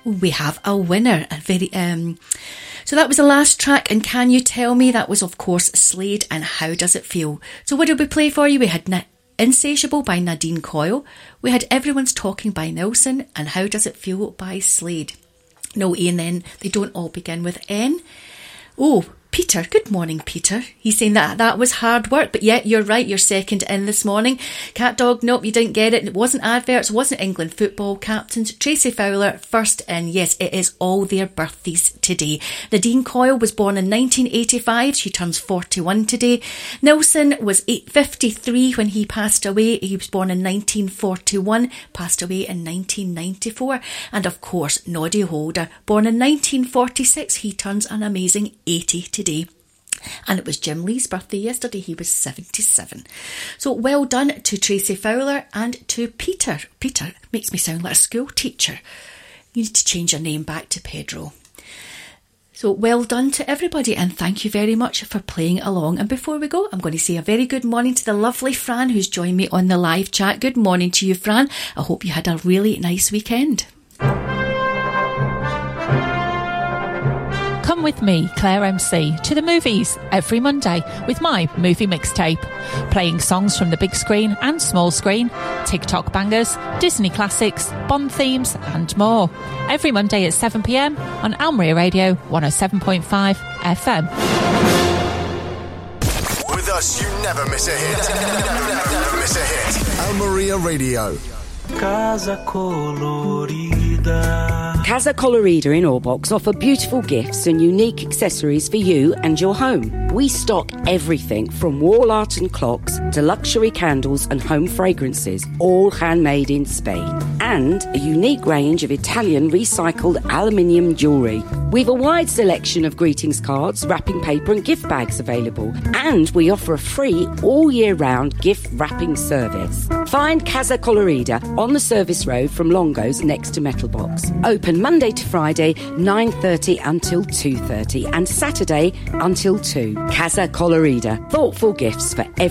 We have a winner. So that was the last track, and Can You Tell Me? That was, of course, Slade and How Does It Feel? So what did we play for you? We had Insatiable by Nadine Coyle. We had Everyone's Talking by Nelson, and How Does It Feel by Slade. No A and N, they don't all begin with N. Oh, Peter, good morning, Peter. He's saying that was hard work, but yeah, you're right, you're second in this morning. Cat Dog, nope, you didn't get it. It wasn't adverts, it wasn't England football captains. Tracy Fowler, first in. Yes, it is all their birthdays today. Nadine Coyle was born in 1985. She turns 41 today. Nelson was 53 when he passed away. He was born in 1941, passed away in 1994. And of course, Noddy Holder, born in 1946. He turns an amazing 80 today. And it was Jim Lee's birthday yesterday. He was 77. So well done to Tracy Fowler and to Peter. Peter makes me sound like a school teacher. You need to change your name back to Pedro. So well done to everybody, and thank you very much for playing along. And before we go, I'm going to say a very good morning to the lovely Fran who's joined me on the live chat. Good morning to you, Fran. I hope you had a really nice weekend. Come with me, Claire MC, to the movies every Monday with my movie mixtape. Playing songs from the big screen and small screen, TikTok bangers, Disney classics, Bond themes and more. Every Monday at 7 p.m. on Almeria Radio 107.5 FM. With us, you never miss a hit. Never miss a hit. Almeria Radio. Casa Colorida. Casa Colorida in Orbox offer beautiful gifts and unique accessories for you and your home. We stock everything from wall art and clocks to luxury candles and home fragrances, all handmade in Spain. And a unique range of Italian recycled aluminium jewellery. We've a wide selection of greetings cards, wrapping paper and gift bags available. And we offer a free all year round gift wrapping service. Find Casa Colorida on the service road from Longo's next to Metal Box. Open Monday to Friday, 9:30 until 2:30 and Saturday until 2. Casa Colorida. Thoughtful gifts for every